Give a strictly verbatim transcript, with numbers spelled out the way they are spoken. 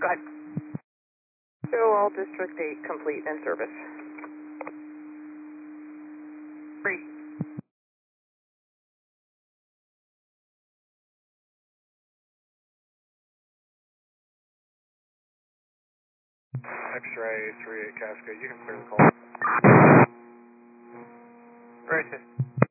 Go ahead. Show all District eight complete and service. Three. X-ray three eight Cascade, you can clear the call. Roger.